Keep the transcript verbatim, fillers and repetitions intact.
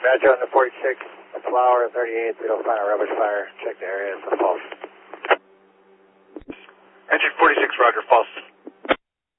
Roger on the forty-six, Flower, thirty-eight, we don't find a rubbish fire. Check the area, it's a false. Engine forty-six, Roger, false.